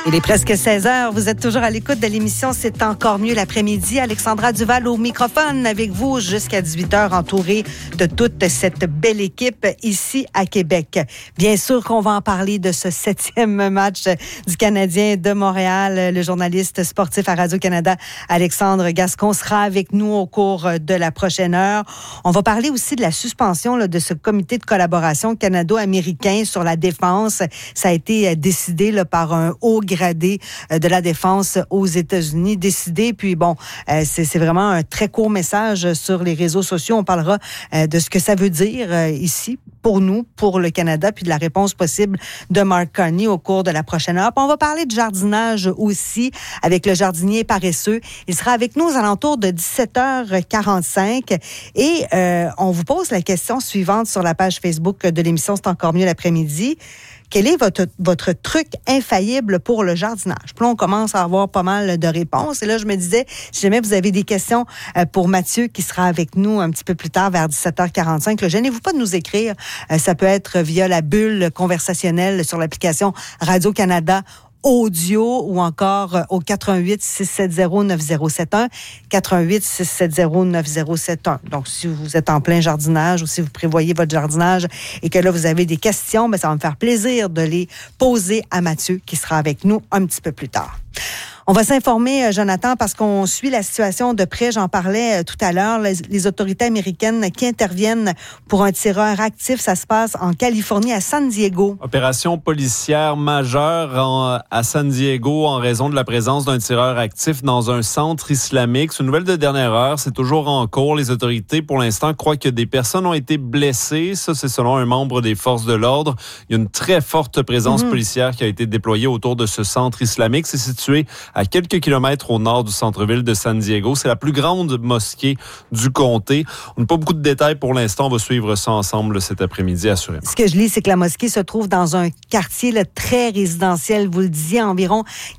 Il est presque 16 heures. Vous êtes toujours à l'écoute de l'émission C'est encore mieux l'après-midi. Alexandra Duval au microphone avec vous jusqu'à 18 heures, entourée de toute cette belle équipe ici à Québec. Bien sûr qu'on va en parler de ce 7e match du Canadien de Montréal. Le journaliste sportif à Radio-Canada, Alexandre Gascon, sera avec nous au cours de la prochaine heure. On va parler aussi de la suspension de ce comité de collaboration canado-américain sur la défense. Ça a été décidé par un haut gradé de la défense aux États-Unis, décidé. Puis c'est vraiment un très court message sur les réseaux sociaux. On parlera de ce que ça veut dire ici pour nous, pour le Canada, puis de la réponse possible de Mark Carney au cours de la prochaine heure. Puis on va parler de jardinage aussi avec le jardinier paresseux. Il sera avec nous aux alentours de 17h45 et on vous pose la question suivante sur la page Facebook de l'émission C'est encore mieux l'après-midi. Quel est votre truc infaillible pour le jardinage? Puis là, on commence à avoir pas mal de réponses. Et là, je me disais, si jamais vous avez des questions pour Mathieu, qui sera avec nous un petit peu plus tard, vers 17h45, là, gênez-vous pas de nous écrire. Ça peut être via la bulle conversationnelle sur l'application Radio-Canada audio ou encore au 88-670-9071, 88-670-9071. Donc, si vous êtes en plein jardinage ou si vous prévoyez votre jardinage et que là, vous avez des questions, ça va me faire plaisir de les poser à Mathieu qui sera avec nous un petit peu plus tard. On va s'informer, Jonathan, parce qu'on suit la situation de près. J'en parlais tout à l'heure. Les autorités américaines qui interviennent pour un tireur actif, ça se passe en Californie, à San Diego. Opération policière majeure à San Diego en raison de la présence d'un tireur actif dans un centre islamique. C'est une nouvelle de dernière heure. C'est toujours en cours. Les autorités, pour l'instant, croient que des personnes ont été blessées. Ça, c'est selon un membre des forces de l'ordre. Il y a une très forte présence policière qui a été déployée autour de ce centre islamique. C'est situé à quelques kilomètres au nord du centre-ville de San Diego. C'est la plus grande mosquée du comté. On n'a pas beaucoup de détails pour l'instant. On va suivre ça ensemble cet après-midi, assurément. Ce que je lis, c'est que la mosquée se trouve dans un quartier très résidentiel. Vous le disiez, environ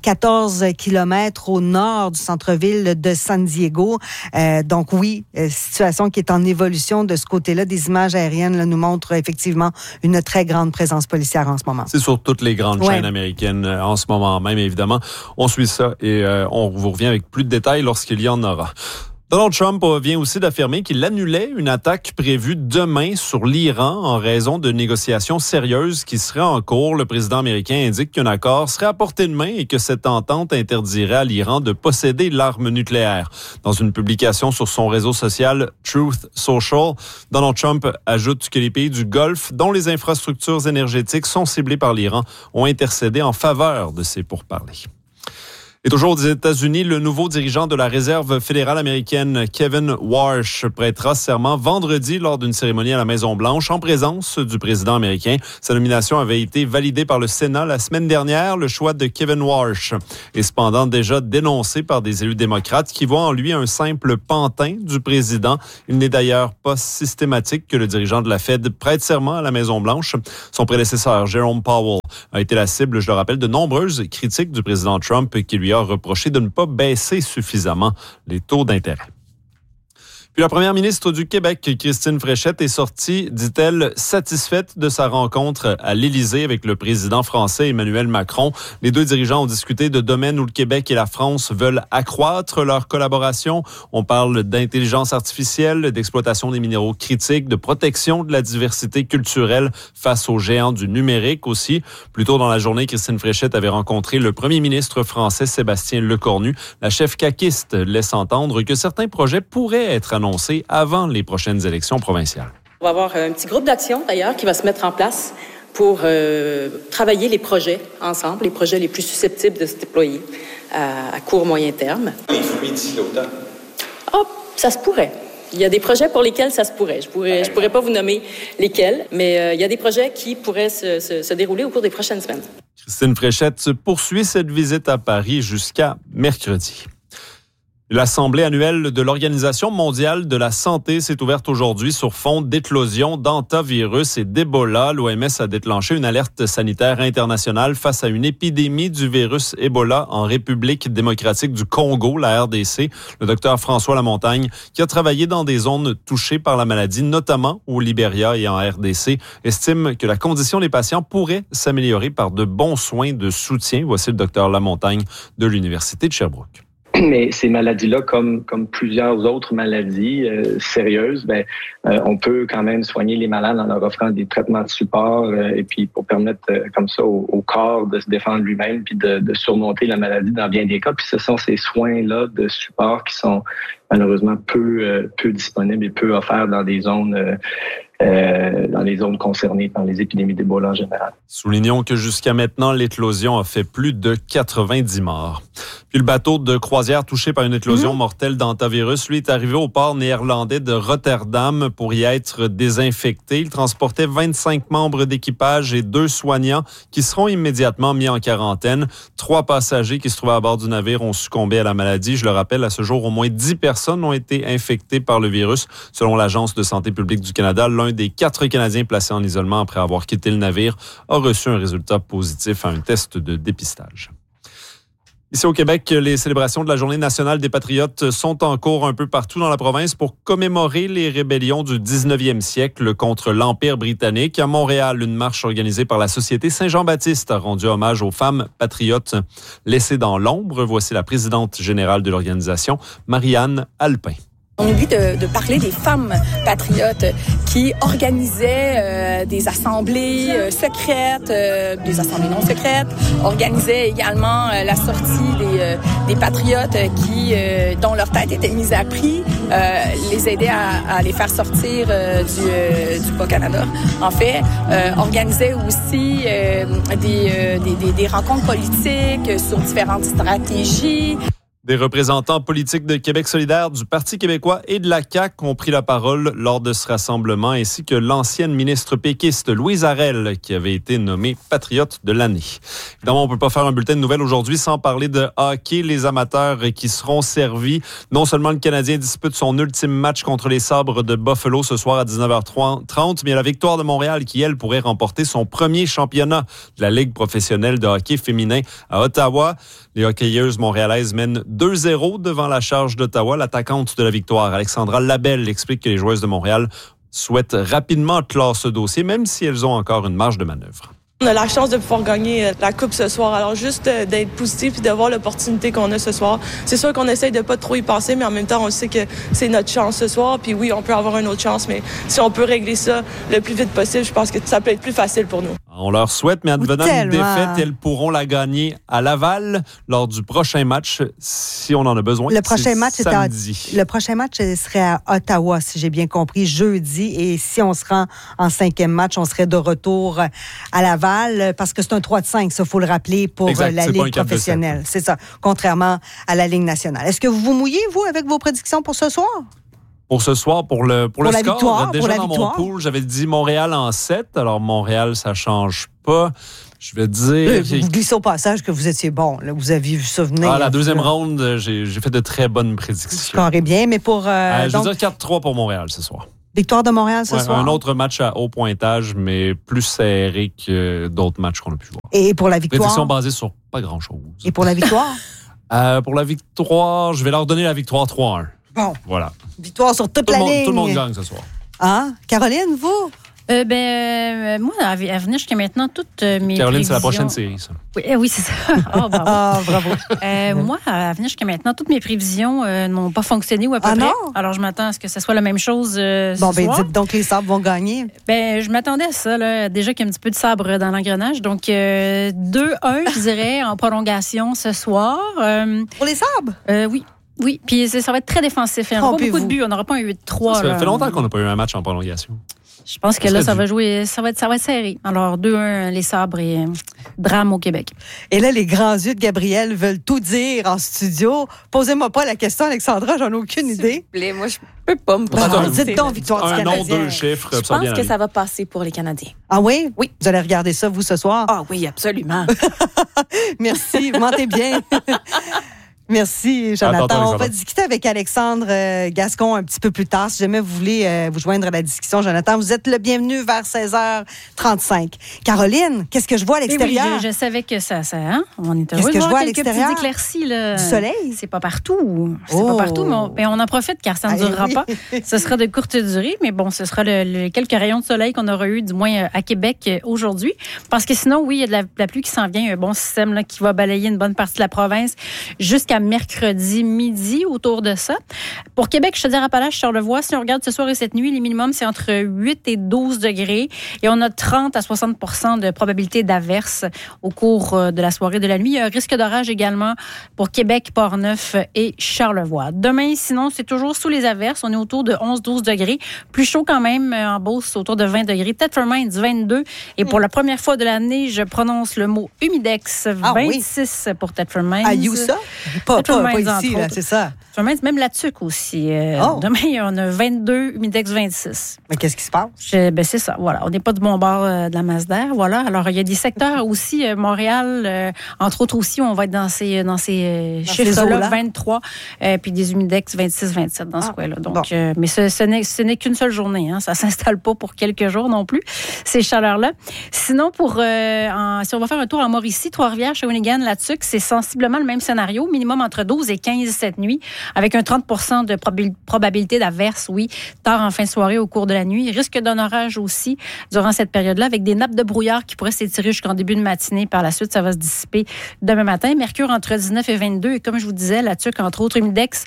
14 kilomètres au nord du centre-ville de San Diego. Donc oui, situation qui est en évolution de ce côté-là. Des images aériennes nous montrent effectivement une très grande présence policière en ce moment. C'est sur toutes les grandes chaînes américaines en ce moment même, évidemment. On suit ça et on vous revient avec plus de détails lorsqu'il y en aura. Donald Trump vient aussi d'affirmer qu'il annulait une attaque prévue demain sur l'Iran en raison de négociations sérieuses qui seraient en cours. Le président américain indique qu'un accord serait à portée de main et que cette entente interdirait à l'Iran de posséder l'arme nucléaire. Dans une publication sur son réseau social Truth Social, Donald Trump ajoute que les pays du Golfe, dont les infrastructures énergétiques sont ciblées par l'Iran, ont intercédé en faveur de ces pourparlers. Et toujours aux États-Unis, le nouveau dirigeant de la Réserve fédérale américaine, Kevin Warsh, prêtera serment vendredi lors d'une cérémonie à la Maison-Blanche en présence du président américain. Sa nomination avait été validée par le Sénat la semaine dernière. Le choix de Kevin Warsh est cependant déjà dénoncé par des élus démocrates qui voient en lui un simple pantin du président. Il n'est d'ailleurs pas systématique que le dirigeant de la Fed prête serment à la Maison-Blanche. Son prédécesseur, Jerome Powell, a été la cible, je le rappelle, de nombreuses critiques du président Trump qui lui a reproché de ne pas baisser suffisamment les taux d'intérêt. Puis la première ministre du Québec, Christine Fréchette, est sortie, dit-elle, satisfaite de sa rencontre à l'Élysée avec le président français Emmanuel Macron. Les deux dirigeants ont discuté de domaines où le Québec et la France veulent accroître leur collaboration. On parle d'intelligence artificielle, d'exploitation des minéraux critiques, de protection de la diversité culturelle face aux géants du numérique aussi. Plus tôt dans la journée, Christine Fréchette avait rencontré le premier ministre français Sébastien Lecornu. La chef caquiste laisse entendre que certains projets pourraient être annoncés avant les prochaines élections provinciales. On va avoir un petit groupe d'action, d'ailleurs, qui va se mettre en place pour travailler les projets ensemble, les projets les plus susceptibles de se déployer à court, moyen terme. Les fruits d'ici l'automne? Ça se pourrait. Il y a des projets pour lesquels ça se pourrait. Je pourrais pas vous nommer lesquels, mais il y a des projets qui pourraient se dérouler au cours des prochaines semaines. Christine Fréchette poursuit cette visite à Paris jusqu'à mercredi. L'Assemblée annuelle de l'Organisation mondiale de la santé s'est ouverte aujourd'hui sur fond d'éclosion d'hantavirus et d'Ebola. L'OMS a déclenché une alerte sanitaire internationale face à une épidémie du virus Ebola en République démocratique du Congo, la RDC. Le docteur François Lamontagne, qui a travaillé dans des zones touchées par la maladie, notamment au Libéria et en RDC, estime que la condition des patients pourrait s'améliorer par de bons soins de soutien. Voici le docteur Lamontagne de l'Université de Sherbrooke. Mais ces maladies-là, comme plusieurs autres maladies sérieuses, on peut quand même soigner les malades en leur offrant des traitements de support et puis pour permettre comme ça au corps de se défendre lui-même puis de surmonter la maladie dans bien des cas. Puis ce sont ces soins-là de support qui sont malheureusement peu disponibles et peu offerts dans des zones concernées par les épidémies d'Ebola en général. Soulignons que jusqu'à maintenant, l'éclosion a fait plus de 90 morts. Puis le bateau de croisière touché par une éclosion mortelle d'hantavirus, lui, est arrivé au port néerlandais de Rotterdam pour y être désinfecté. Il transportait 25 membres d'équipage et 2 soignants qui seront immédiatement mis en quarantaine. 3 passagers qui se trouvaient à bord du navire ont succombé à la maladie. Je le rappelle, à ce jour, au moins 10 personnes ont été infectées par le virus. Selon l'Agence de santé publique du Canada, l'un des 4 Canadiens placés en isolement après avoir quitté le navire a reçu un résultat positif à un test de dépistage. Ici au Québec, les célébrations de la Journée nationale des Patriotes sont en cours un peu partout dans la province pour commémorer les rébellions du 19e siècle contre l'Empire britannique. À Montréal, une marche organisée par la Société Saint-Jean-Baptiste a rendu hommage aux femmes patriotes laissées dans l'ombre. Voici la présidente générale de l'organisation, Marianne Alpin. On oublie de parler des femmes patriotes qui organisaient des assemblées secrètes, des assemblées non secrètes, organisaient également la sortie des patriotes dont leur tête était mise à prix, les aidaient à les faire sortir du Bas-Canada. En fait, organisaient aussi des rencontres politiques sur différentes stratégies. Des représentants politiques de Québec solidaire, du Parti québécois et de la CAQ ont pris la parole lors de ce rassemblement, ainsi que l'ancienne ministre péquiste Louise Arel, qui avait été nommée patriote de l'année. Évidemment, on ne peut pas faire un bulletin de nouvelles aujourd'hui sans parler de hockey. Les amateurs qui seront servis. Non seulement le Canadien dispute son ultime match contre les Sabres de Buffalo ce soir à 19h30, mais la Victoire de Montréal qui, elle, pourrait remporter son premier championnat de la Ligue professionnelle de hockey féminin à Ottawa. Les hockeyeuses montréalaises mènent 2-0 devant la Charge d'Ottawa. L'attaquante de la Victoire, Alexandra Labelle, explique que les joueuses de Montréal souhaitent rapidement clore ce dossier, même si elles ont encore une marge de manœuvre. On a la chance de pouvoir gagner la Coupe ce soir. Alors, juste d'être positif et de voir l'opportunité qu'on a ce soir. C'est sûr qu'on essaye de pas trop y penser, mais en même temps, on sait que c'est notre chance ce soir. Puis oui, on peut avoir une autre chance, mais si on peut régler ça le plus vite possible, je pense que ça peut être plus facile pour nous. On leur souhaite, mais advenant une défaite, elles pourront la gagner à Laval lors du prochain match, si on en a besoin. Le prochain match samedi. Le prochain match serait à Ottawa, si j'ai bien compris, jeudi. Et si on se rend en 5e match, on serait de retour à Laval, parce que c'est un 3-5, ça, il faut le rappeler, pour la Ligue professionnelle. C'est ça, contrairement à la Ligue nationale. Est-ce que vous vous mouillez, vous, avec vos prédictions pour ce soir? Pour ce soir, pour le score, victoire, déjà dans mon pool, j'avais dit Montréal en 7. Alors, Montréal, ça change pas. Je vais dire... Vous glissez au passage que vous étiez bon. Là, vous aviez vu ça venir. La deuxième ronde, j'ai fait de très bonnes prédictions. Scorez bien, mais pour... je veux dire 4-3 pour Montréal ce soir. Victoire de Montréal ce soir. Un autre match à haut pointage, mais plus serré que d'autres matchs qu'on a pu voir. Et pour la victoire? Prédiction basée sur pas grand-chose. Et pour la victoire? Pour la victoire, je vais leur donner la victoire 3-1. Bon. Voilà. Victoire sur toute la ligne. Tout le monde gagne ce soir. Ah, Caroline, vous? Moi, à venir jusqu'à maintenant, toutes mes Caroline, prévisions... c'est la prochaine série, ça. Oui, c'est ça. Oh, bravo. Ah, bravo. Moi, à venir jusqu'à maintenant, toutes mes prévisions n'ont pas fonctionné ou à peu près. Non? Alors, je m'attends à ce que ce soit la même chose ce soir. Dites donc les Sabres vont gagner. Je m'attendais à ça, là. Déjà qu'il y a un petit peu de sabre dans l'engrenage. Donc, 2-1, je dirais, en prolongation ce soir. Pour les Sabres? Oui. Oui, puis ça va être très défensif. Il n'y aura pas beaucoup de buts. On n'aura pas un 8-3. Ça fait longtemps qu'on n'a pas eu un match en prolongation. Je pense que là, ça va jouer, ça va être serré. Alors, 2-1, les Sabres et drame au Québec. Et là, les grands yeux de Gabrielle veulent tout dire en studio. Posez-moi pas la question, Alexandra, j'en ai aucune idée. S'il vous plaît, moi, je peux pas me prononcer. Dites donc, victoire du Canadien. Un nom, 2 chiffres. Je pense que ça va passer pour les Canadiens. Ah oui? Oui. Vous allez regarder ça, vous, ce soir? Ah oui, absolument. Merci, vous mentez bien. Merci, Jonathan. On va discuter avec Alexandre Gascon un petit peu plus tard. Si jamais vous voulez vous joindre à la discussion, Jonathan, vous êtes le bienvenu vers 16h35. Caroline, qu'est-ce que je vois à l'extérieur? Oui, je savais que ça hein? On est heureux qu'est-ce que de je vois voir à quelques l'extérieur? petites éclaircies. Là. Du soleil? C'est pas partout. C'est pas partout, mais on en profite car ça ne durera pas. Ce sera de courte durée, mais bon, ce sera quelques rayons de soleil qu'on aura eu, du moins à Québec aujourd'hui. Parce que sinon, oui, il y a de la pluie qui s'en vient. Il y a un bon système là, qui va balayer une bonne partie de la province jusqu'à mercredi midi autour de ça. Pour Québec, je te dirais Appalaches, Charlevoix, si on regarde ce soir et cette nuit, les minimums, c'est entre 8 et 12 degrés et on a 30 à 60 % de probabilité d'averse au cours de la soirée de la nuit. Il y a un risque d'orage également pour Québec, Port-Neuf et Charlevoix. Demain, sinon, c'est toujours sous les averses. On est autour de 11-12 degrés. Plus chaud quand même en Beauce, autour de 20 degrés. Tetford Mines, 22. Et pour la première fois de l'année, je prononce le mot humidex, 26 pour Tetford Mines. À Youssa? Pas ici, là, c'est ça. Même la Tuque aussi. Demain, on a 22, humidex 26. Mais qu'est-ce qui se passe? C'est ça, voilà. On n'est pas de bon bord de la Masdar, voilà. Alors, il y a des secteurs aussi, Montréal, entre autres aussi, on va être dans ces chiffres-là, 23, puis des humidex 26, 27 dans ce coin-là. Donc, mais ce n'est qu'une seule journée, hein. Ça ne s'installe pas pour quelques jours non plus, ces chaleurs-là. Sinon, si on va faire un tour en Mauricie, Trois-Rivières, Shawinigan, la Tuque, c'est sensiblement le même scénario, minimum entre 12 et 15 cette nuit, avec un 30 % de probabilité d'averse, oui, tard en fin de soirée au cours de la nuit. Risque d'un orage aussi durant cette période-là, avec des nappes de brouillard qui pourraient s'étirer jusqu'en début de matinée. Par la suite, ça va se dissiper demain matin. Mercure entre 19 et 22. Et comme je vous disais, la Tuque, entre autres, humidex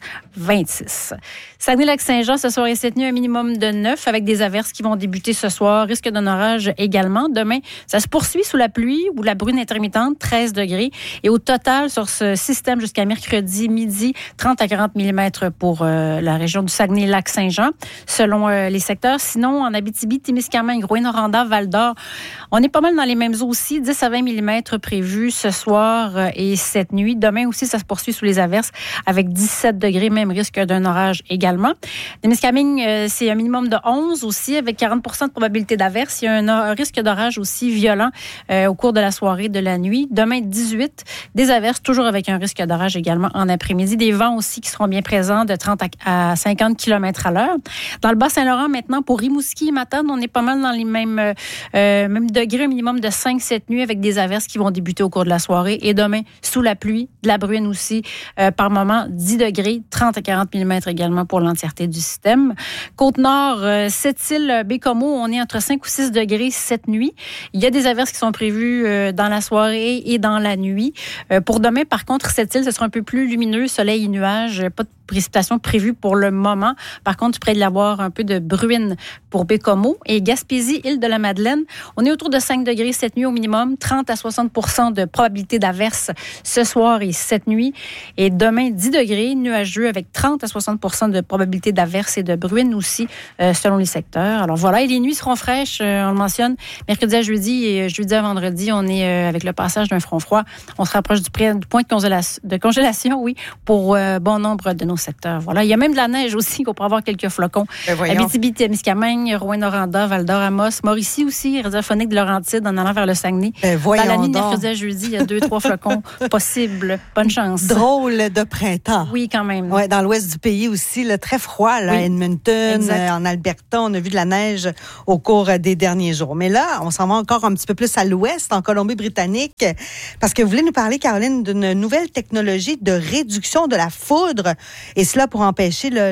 26. Saguenay-Lac-Saint-Jean, ce soir et cette nuit, un minimum de 9, avec des averses qui vont débuter ce soir. Risque d'un orage également. Demain, ça se poursuit sous la pluie ou la brune intermittente, 13 degrés. Et au total, sur ce système jusqu'à mercredi midi, 30 à 40 mm pour la région du Saguenay-Lac-Saint-Jean, selon les secteurs. Sinon, en Abitibi, Témiscamingue, Rouyn-Noranda, Val-d'Or, on est pas mal dans les mêmes eaux aussi. 10 à 20 mm prévus ce soir et cette nuit. Demain aussi, ça se poursuit sous les averses avec 17 degrés, même risque d'un orage également. Témiscamingue, c'est un minimum de 11 aussi, avec 40 % de probabilité d'averse. Il y a un risque d'orage aussi violent au cours de la soirée, de la nuit. Demain, 18, des averses, toujours avec un risque d'orage également en après-midi. Des vents aussi qui seront bien présents de 30 à 50 km à l'heure. Dans le Bas-Saint-Laurent, maintenant, pour Rimouski et Matane, on est pas mal dans les mêmes degrés, un minimum de 5 cette nuit, avec des averses qui vont débuter au cours de la soirée. Et demain, sous la pluie, de la bruine aussi, par moment, 10 degrés, 30 à 40 mm également pour l'entièreté du système. Côte-Nord, Sept-Îles, Bécomo, on est entre 5 ou 6 degrés cette nuit. Il y a des averses qui sont prévues dans la soirée et dans la nuit. Pour demain, par contre, Sept-Îles, ce sera un peu plus lumineux, soleil et nuages, pas de précipitations prévues pour le moment. Par contre, près de l'avoir un peu de bruine pour Bécomo. Et Gaspésie, Île-de-la-Madeleine, on est autour de 5 degrés cette nuit au minimum, 30 à 60 % de probabilité d'averse ce soir et cette nuit. Et demain, 10 degrés, nuageux avec 30 à 60 % de probabilité d'averse et de bruine aussi, selon les secteurs. Alors voilà, et les nuits seront fraîches, on le mentionne, mercredi à jeudi et jeudi à vendredi, on est avec le passage d'un front froid. On se rapproche du point de congélation, oui, pour bon nombre de nos secteurs. Voilà, il y a même de la neige aussi, qu'on pourra avoir quelques flocons. Abitibi-Témiscamingue, Rouyn-Noranda, Val-d'Or, Amos, Mauricie aussi, radiophonique de Laurentide en allant vers le Saguenay. Dans la nuit de mercredi à jeudi, il y a 2-3 flocons possibles. Bonne chance. Drôle de printemps. Oui, quand même. Ouais, dans l'ouest du pays aussi, là, très froid, là, oui. Edmonton, en Alberta, on a vu de la neige au cours des derniers jours. Mais là, on s'en va encore un petit peu plus à l'ouest, en Colombie-Britannique, parce que vous voulez nous parler, Caroline, d'une nouvelle technologie de réduction de la foudre, et cela pour empêcher là,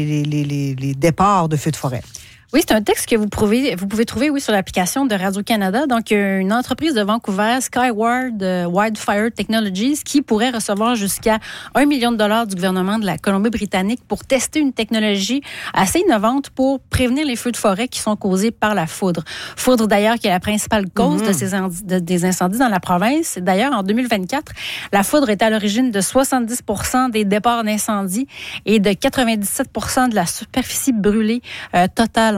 les départs de feux de forêt. Oui, c'est un texte que vous pouvez trouver sur l'application de Radio-Canada. Donc, une entreprise de Vancouver, Skyward Wildfire Technologies, qui pourrait recevoir jusqu'à $1 million du gouvernement de la Colombie-Britannique pour tester une technologie assez innovante pour prévenir les feux de forêt qui sont causés par la foudre. Foudre, d'ailleurs, qui est la principale cause des incendies dans la province. D'ailleurs, en 2024, la foudre est à l'origine de 70 % des départs d'incendie et de 97 % de la superficie brûlée totale en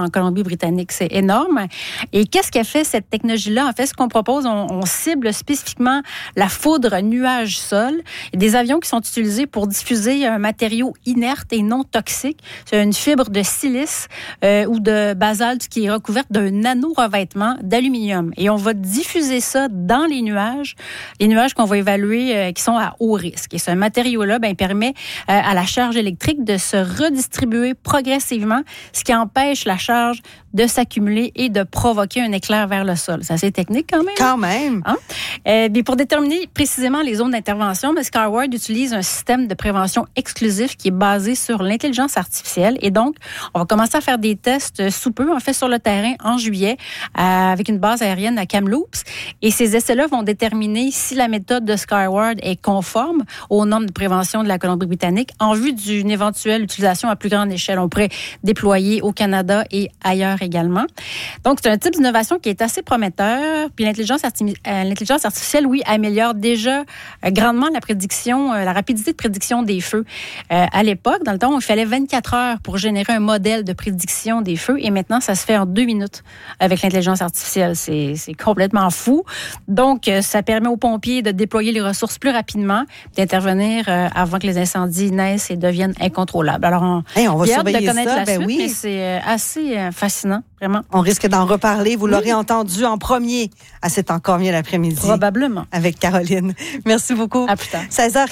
en Colombie-Britannique. C'est énorme. Et qu'est-ce qu'a fait cette technologie-là? En fait, ce qu'on propose, on cible spécifiquement la foudre nuage-sol. Il y a des avions qui sont utilisés pour diffuser un matériau inerte et non toxique. C'est une fibre de silice ou de basalte qui est recouverte d'un nano-revêtement d'aluminium. Et on va diffuser ça dans les nuages qu'on va évaluer qui sont à haut risque. Et ce matériau-là permet à la charge électrique de se redistribuer progressivement, ce qui empêche la charge de s'accumuler et de provoquer un éclair vers le sol. C'est assez technique quand même. Quand même. Hein? Bien, pour déterminer précisément les zones d'intervention, Skyward utilise un système de prévention exclusif qui est basé sur l'intelligence artificielle. Et donc, on va commencer à faire des tests sous peu, en fait, sur le terrain en juillet, avec une base aérienne à Kamloops. Et ces essais-là vont déterminer si la méthode de Skyward est conforme aux normes de prévention de la Colombie-Britannique en vue d'une éventuelle utilisation à plus grande échelle. On pourrait déployer au Canada et ailleurs également. Donc, c'est un type d'innovation qui est assez prometteur. Puis l'intelligence artificielle, oui, améliore déjà grandement la prédiction, la rapidité de prédiction des feux. À l'époque, dans le temps, il fallait 24 heures pour générer un modèle de prédiction des feux et maintenant, ça se fait en 2 minutes avec l'intelligence artificielle. C'est complètement fou. Donc, ça permet aux pompiers de déployer les ressources plus rapidement, d'intervenir avant que les incendies naissent et deviennent incontrôlables. Alors, on va surveiller de connaître ça, la suite, oui. mais c'est assez fascinant, vraiment. On risque d'en reparler. Vous l'aurez entendu en premier à C'est encore mieux l'après-midi. Probablement. Avec Caroline. Merci beaucoup. À plus tard.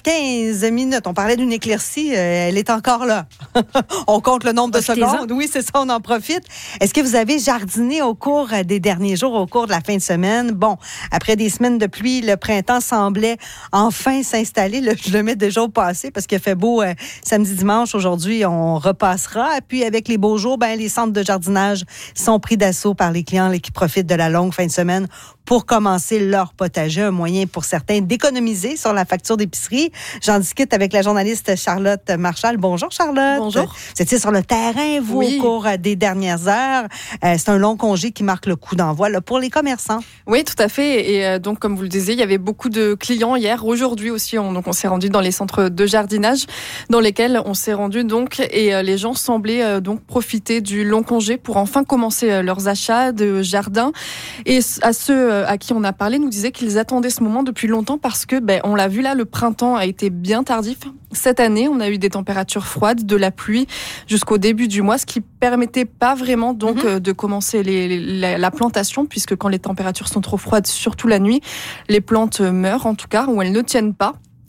16h15. On parlait d'une éclaircie. Elle est encore là. On compte le nombre de secondes. Oui, c'est ça. On en profite. Est-ce que vous avez jardiné au cours des derniers jours, au cours de la fin de semaine? Bon, après des semaines de pluie, le printemps semblait enfin s'installer. Je le mets déjà au passé parce qu'il fait beau samedi, dimanche. Aujourd'hui, on repassera. Puis avec les beaux jours, les centres de jardinage sont pris d'assaut par les clients qui profitent de la longue fin de semaine pour commencer leur potager, un moyen pour certains d'économiser sur la facture d'épicerie. J'en discute avec la journaliste Charlotte Marchal. Bonjour Charlotte. Bonjour. Vous étiez sur le terrain, vous, oui. Au cours des dernières heures. C'est un long congé qui marque le coup d'envoi là, pour les commerçants. Oui, tout à fait. Et donc, comme vous le disiez, il y avait beaucoup de clients hier. Aujourd'hui aussi, on s'est rendu dans les centres de jardinage dans lesquels on s'est rendu donc et les gens semblaient donc profiter du long congé pour enfin commencer leurs achats de jardin. Et à ceux à qui on a parlé nous disaient qu'ils attendaient ce moment depuis longtemps parce que, on l'a vu là, le printemps a été bien tardif. Cette année, on a eu des températures froides, de la pluie jusqu'au début du mois, ce qui permettait pas vraiment donc de commencer la plantation, puisque quand les températures sont trop froides, surtout la nuit, les plantes meurent en tout cas, ou elles ne tiennent pas.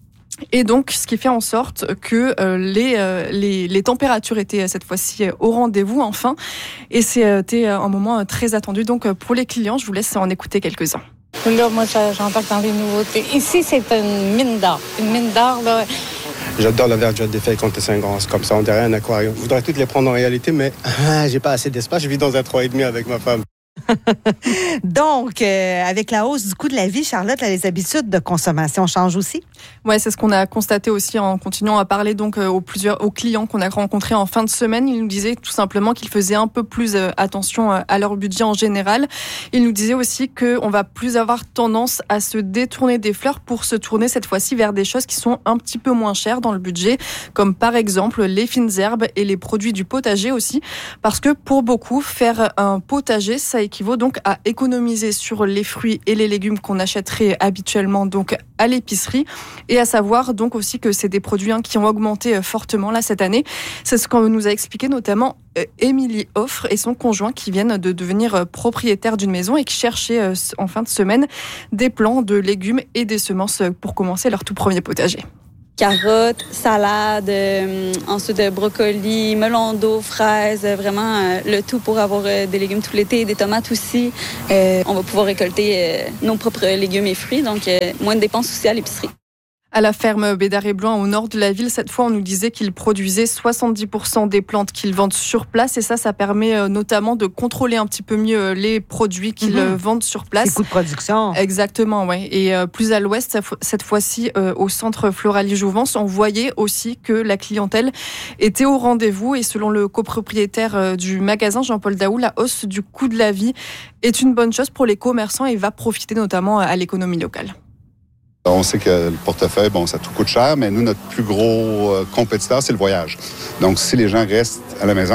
Et donc, ce qui fait en sorte que les températures étaient cette fois-ci au rendez-vous, enfin. Et c'était un moment très attendu. Donc, pour les clients, je vous laisse en écouter quelques-uns. Là, moi, j'embarque dans les nouveautés. Ici, c'est une mine d'or. Une mine d'or, là. J'adore la verdure des feuilles quand c'est comme ça, on dirait un aquarium. Je voudrais toutes les prendre en réalité, mais j'ai pas assez d'espace. Je vis dans un 3,5 avec ma femme. Donc, avec la hausse du coût de la vie, Charlotte, les habitudes de consommation changent aussi? Ouais, c'est ce qu'on a constaté aussi en continuant à parler donc aux clients qu'on a rencontrés en fin de semaine. Ils nous disaient tout simplement qu'ils faisaient un peu plus attention à leur budget en général. Ils nous disaient aussi qu'on va plus avoir tendance à se détourner des fleurs pour se tourner cette fois-ci vers des choses qui sont un petit peu moins chères dans le budget, comme par exemple les fines herbes et les produits du potager aussi, parce que pour beaucoup, faire un potager, ça équivaut donc à économiser sur les fruits et les légumes qu'on achèterait habituellement donc à l'épicerie, et à savoir donc aussi que c'est des produits qui ont augmenté fortement là cette année. C'est ce qu'on nous a expliqué notamment Émilie Offre et son conjoint qui viennent de devenir propriétaires d'une maison et qui cherchaient en fin de semaine des plants de légumes et des semences pour commencer leur tout premier potager. Carottes, salades, ensuite brocoli, melon d'eau, fraises, vraiment le tout pour avoir des légumes tout l'été, des tomates aussi. On va pouvoir récolter nos propres légumes et fruits, donc moins de dépenses aussi à l'épicerie. À la ferme Bédard-et-Blois, au nord de la ville, cette fois, on nous disait qu'ils produisaient 70% des plantes qu'ils vendent sur place. Et ça permet notamment de contrôler un petit peu mieux les produits qu'ils vendent sur place. Les coûts de production. Exactement, oui. Et plus à l'ouest, cette fois-ci, au centre Floralie-Jouvence, on voyait aussi que la clientèle était au rendez-vous. Et selon le copropriétaire du magasin, Jean-Paul Daou, la hausse du coût de la vie est une bonne chose pour les commerçants et va profiter notamment à l'économie locale. On sait que le portefeuille, ça tout coûte cher, mais nous, notre plus gros compétiteur, c'est le voyage. Donc, si les gens restent à la maison,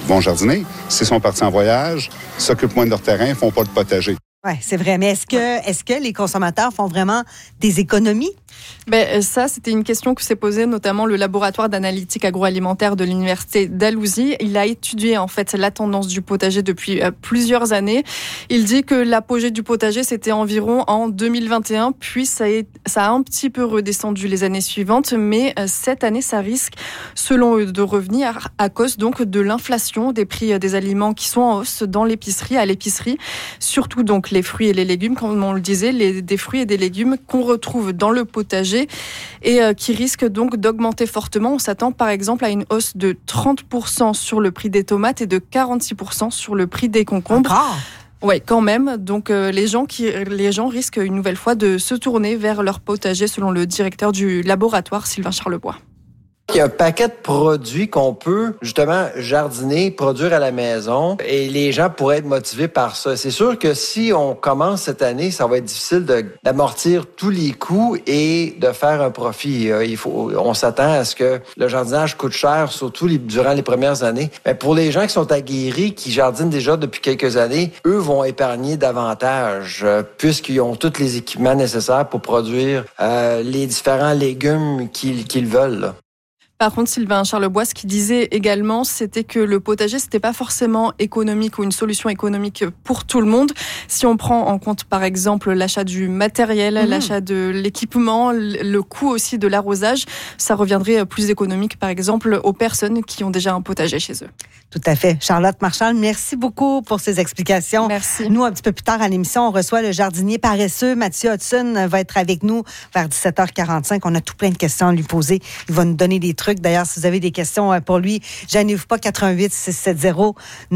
vont jardiner. S'ils sont partis en voyage, s'occupent moins de leur terrain, font pas de potager. Oui, c'est vrai. Mais est-ce que les consommateurs font vraiment des économies? Ben, ça, c'était une question que s'est posée notamment le laboratoire d'analytique agroalimentaire de l'Université d'Alousie. Il a étudié en fait la tendance du potager depuis plusieurs années. Il dit que l'apogée du potager, c'était environ en 2021, puis ça a un petit peu redescendu les années suivantes, mais cette année, ça risque, selon eux, de revenir à cause donc de l'inflation des prix des aliments qui sont en hausse à l'épicerie, surtout donc les fruits et les légumes, comme on le disait, des fruits et des légumes qu'on retrouve dans le potager et qui risquent donc d'augmenter fortement. On s'attend par exemple à une hausse de 30% sur le prix des tomates et de 46% sur le prix des concombres. Oui, quand même. Donc, les gens risquent une nouvelle fois de se tourner vers leur potager, selon le directeur du laboratoire, Sylvain Charlebois. Il y a un paquet de produits qu'on peut justement jardiner, produire à la maison et les gens pourraient être motivés par ça. C'est sûr que si on commence cette année, ça va être difficile d'amortir tous les coûts et de faire un profit. On s'attend à ce que le jardinage coûte cher, surtout durant les premières années. Mais pour les gens qui sont aguerris, qui jardinent déjà depuis quelques années, eux vont épargner davantage puisqu'ils ont tous les équipements nécessaires pour produire les différents légumes qu'ils veulent, là. Par contre, Sylvain Charlebois, ce qu'il disait également, c'était que le potager, c'était pas forcément économique ou une solution économique pour tout le monde. Si on prend en compte, par exemple, l'achat du matériel, l'achat de l'équipement, le coût aussi de l'arrosage, ça reviendrait plus économique, par exemple, aux personnes qui ont déjà un potager chez eux. Tout à fait. Charlotte Marchal, merci beaucoup pour ces explications. Merci. Nous, un petit peu plus tard à l'émission, on reçoit le jardinier paresseux. Mathieu Hudson va être avec nous vers 17h45. On a tout plein de questions à lui poser. Il va nous donner des trucs. D'ailleurs, si vous avez des questions pour lui, gênez-vous pas, 88 670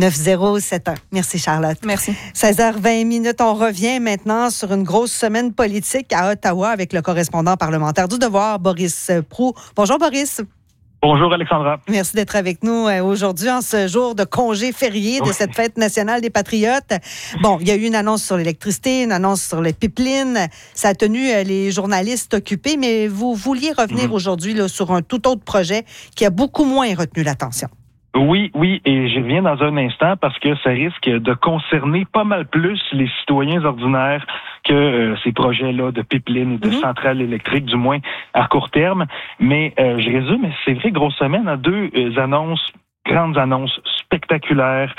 9071. Merci, Charlotte. Merci. 16h20. On revient maintenant sur une grosse semaine politique à Ottawa avec le correspondant parlementaire du Devoir, Boris Proulx. Bonjour, Boris. Bonjour, Alexandra. Merci d'être avec nous aujourd'hui en ce jour de congé férié de cette fête nationale des Patriotes. Bon, il y a eu une annonce sur l'électricité, une annonce sur les pipelines. Ça a tenu les journalistes occupés, mais vous vouliez revenir aujourd'hui là, sur un tout autre projet qui a beaucoup moins retenu l'attention. Oui, et je reviens dans un instant parce que ça risque de concerner pas mal plus les citoyens ordinaires que ces projets-là de pipeline et de centrales électriques, du moins à court terme. Mais je résume, c'est vrai, grosse semaine, à deux grandes annonces spectaculaires.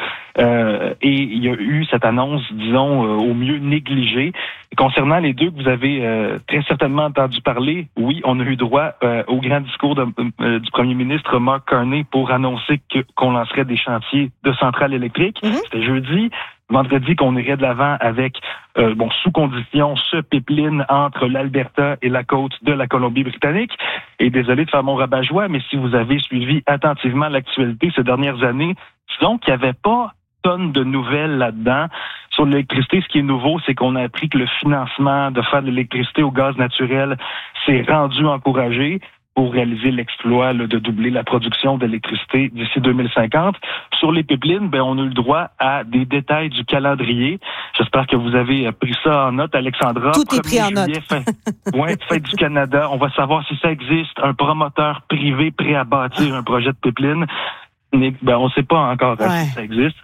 Et il y a eu cette annonce, disons, au mieux négligée. Concernant les deux que vous avez très certainement entendu parler, oui, on a eu droit au grand discours du premier ministre Mark Carney pour annoncer qu'on lancerait des chantiers de centrales électriques. C'était jeudi. Vendredi, qu'on irait de l'avant avec, sous condition, ce pipeline entre l'Alberta et la côte de la Colombie-Britannique. Et désolé de faire mon rabat-joie, mais si vous avez suivi attentivement l'actualité ces dernières années, disons qu'il n'y avait pas tonnes de nouvelles là-dedans. Sur l'électricité, ce qui est nouveau, c'est qu'on a appris que le financement de faire de l'électricité au gaz naturel s'est rendu encouragé pour réaliser l'exploit de doubler la production d'électricité d'ici 2050. Sur les pipelines, on a eu le droit à des détails du calendrier. J'espère que vous avez pris ça en note, Alexandra. Tout est pris en note. Fête du Canada. On va savoir si ça existe. Un promoteur privé prêt à bâtir un projet de pipeline. On ne sait pas encore si ça existe.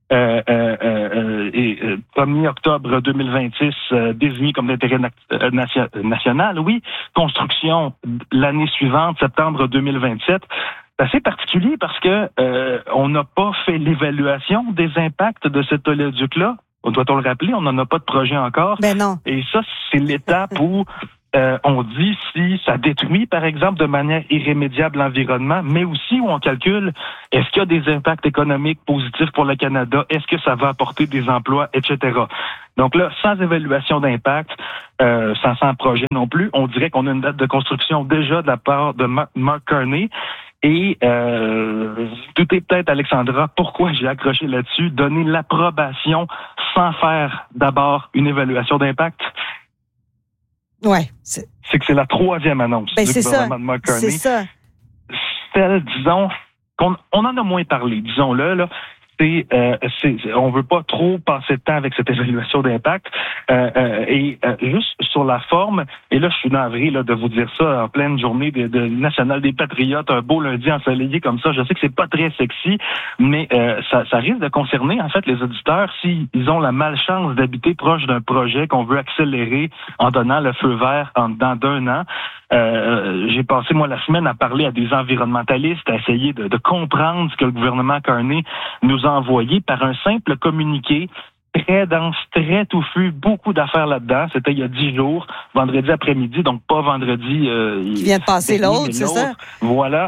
1er octobre 2026, désigné comme d'intérêt national, oui. Construction l'année suivante, septembre 2027. C'est assez particulier parce que on n'a pas fait l'évaluation des impacts de cet oléoduc-là. Doit-on le rappeler? On n'en a pas de projet encore. Ben non. Et ça, c'est l'étape où on dit si ça détruit, par exemple, de manière irrémédiable l'environnement, mais aussi où on calcule est-ce qu'il y a des impacts économiques positifs pour le Canada, est-ce que ça va apporter des emplois, etc. Donc là, sans évaluation d'impact, sans projet non plus, on dirait qu'on a une date de construction déjà de la part de Mark Carney. Et tout est peut-être, Alexandra, pourquoi j'ai accroché là-dessus, donner l'approbation sans faire d'abord une évaluation d'impact. Ouais. C'est que c'est la troisième annonce du gouvernement de Mark Carney. C'est ça. Celle, disons, on en a moins parlé, disons-le, là. on veut pas trop passer de temps avec cette évaluation d'impact. Juste sur la forme, et là, je suis navré là, de vous dire ça en pleine journée de National des Patriotes, un beau lundi ensoleillé comme ça. Je sais que c'est pas très sexy, mais ça risque de concerner en fait les auditeurs s'ils ont la malchance d'habiter proche d'un projet qu'on veut accélérer en donnant le feu vert en dedans d'un an. J'ai passé, moi, la semaine à parler à des environnementalistes, à essayer de comprendre ce que le gouvernement Carney nous a envoyé par un simple communiqué très dense, très touffu, beaucoup d'affaires là-dedans. C'était il y a 10 jours, vendredi après-midi, donc pas vendredi... qui vient de passer l'autre, c'est ça? Voilà.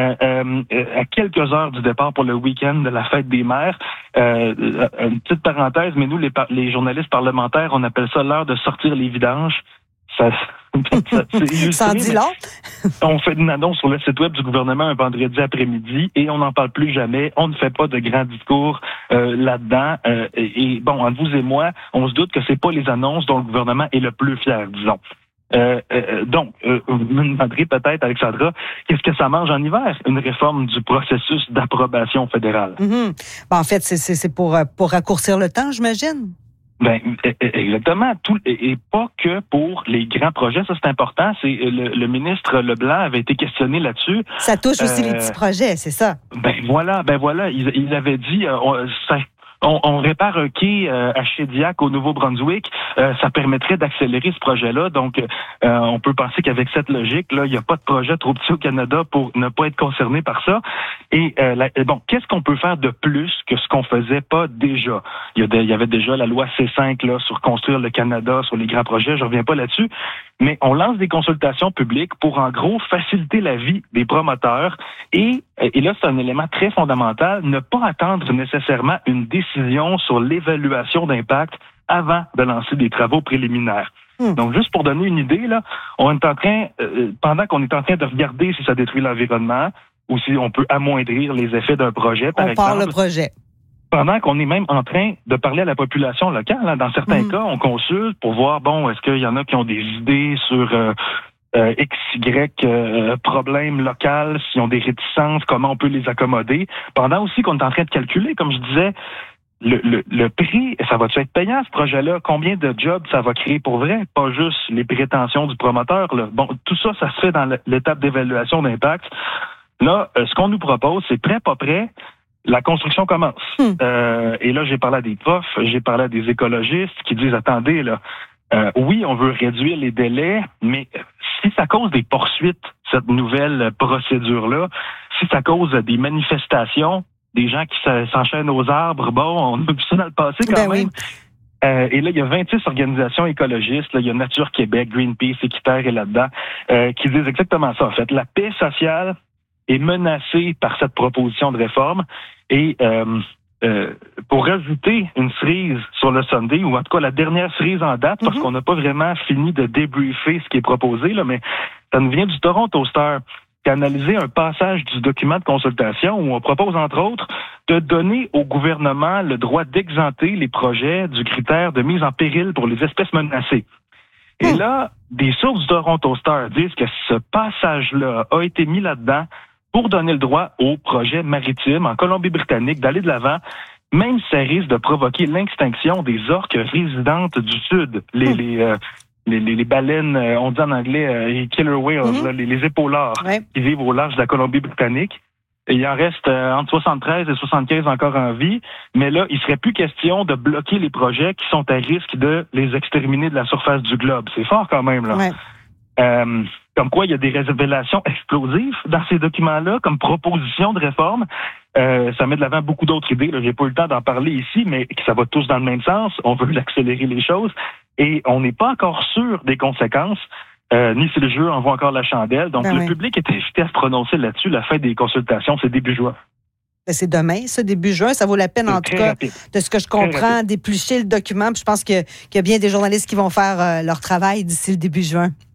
À quelques heures du départ pour le week-end de la fête des mères. Une petite parenthèse, mais nous, les journalistes parlementaires, on appelle ça l'heure de sortir les vidanges. Ça en dit long. On fait une annonce sur le site web du gouvernement un vendredi après-midi et on n'en parle plus jamais. On ne fait pas de grands discours là-dedans. Et bon, entre vous et moi, on se doute que c'est pas les annonces dont le gouvernement est le plus fier, disons. Donc, vous me demanderez peut-être, Alexandra, qu'est-ce que ça mange en hiver? Une réforme du processus d'approbation fédérale. Mm-hmm. En fait, c'est pour raccourcir le temps, j'imagine? Ben exactement. Et pas que pour les grands projets, ça c'est important. C'est le ministre Leblanc avait été questionné là-dessus. Ça touche aussi les petits projets, c'est ça. Ben voilà. Il avait dit on répare un quai à Shediac au Nouveau-Brunswick. Ça permettrait d'accélérer ce projet-là. Donc, on peut penser qu'avec cette logique-là, il n'y a pas de projet trop petit au Canada pour ne pas être concerné par ça. Et bon, qu'est-ce qu'on peut faire de plus que ce qu'on faisait pas déjà? Il y avait déjà la loi C5 là sur construire le Canada, sur les grands projets. Je reviens pas là-dessus. Mais on lance des consultations publiques pour, en gros, faciliter la vie des promoteurs. Et là, c'est un élément très fondamental, ne pas attendre nécessairement une décision sur l'évaluation d'impact avant de lancer des travaux préliminaires. Donc, juste pour donner une idée, là, on est en train, pendant qu'on est en train de regarder si ça détruit l'environnement ou si on peut amoindrir les effets d'un projet, par exemple. On parle le projet. Pendant qu'on est même en train de parler à la population locale, hein, dans certains cas, on consulte pour voir, bon, est-ce qu'il y en a qui ont des idées sur XY problèmes locaux, s'ils ont des réticences, comment on peut les accommoder. Pendant aussi qu'on est en train de calculer, comme je disais, le prix, ça va-tu être payant, ce projet-là? Combien de jobs ça va créer pour vrai? Pas juste les prétentions du promoteur, là. Bon, tout ça, ça se fait dans l'étape d'évaluation d'impact. Là, ce qu'on nous propose, c'est prêt, pas prêt. La construction commence. Et là, j'ai parlé à des profs, j'ai parlé à des écologistes qui disent, attendez, là, oui, on veut réduire les délais, mais si ça cause des poursuites, cette nouvelle procédure-là, si ça cause des manifestations, des gens qui s'enchaînent aux arbres, bon, on a vu ça dans le passé quand même. Oui. Et là, il y a 26 organisations écologistes, là, il y a Nature Québec, Greenpeace, Équiterre est là-dedans, qui disent exactement ça, en fait. La paix sociale est menacée par cette proposition de réforme et pour rajouter une cerise sur le Sunday, ou en tout cas la dernière cerise en date, parce qu'on n'a pas vraiment fini de débriefer ce qui est proposé, là, mais ça nous vient du Toronto Star, qui a analysé un passage du document de consultation où on propose, entre autres, de donner au gouvernement le droit d'exenter les projets du critère de mise en péril pour les espèces menacées. Et là, des sources du Toronto Star disent que ce passage-là a été mis là-dedans pour donner le droit aux projets maritimes en Colombie-Britannique d'aller de l'avant, même si ça risque de provoquer l'extinction des orques résidentes du Sud, les baleines, on dit en anglais killer whales, là, les épaulards qui vivent au large de la Colombie-Britannique. Et il en reste entre 73 et 75 encore en vie, mais là, il serait plus question de bloquer les projets qui sont à risque de les exterminer de la surface du globe. C'est fort quand même, là. Comme quoi, il y a des révélations explosives dans ces documents-là, comme proposition de réforme. Ça met de l'avant beaucoup d'autres idées. Là, j'ai pas eu le temps d'en parler ici, mais ça va tous dans le même sens. On veut accélérer les choses et on n'est pas encore sûr des conséquences, ni si le jeu envoie encore la chandelle. Donc, le public est invité à se prononcer là-dessus. La fin des consultations, c'est début juin. C'est demain, ça, début juin. Ça vaut la peine, en tout cas, de ce que je comprends, d'éplucher le document. Puis je pense qu'il y a bien des journalistes qui vont faire leur travail d'ici le début juin.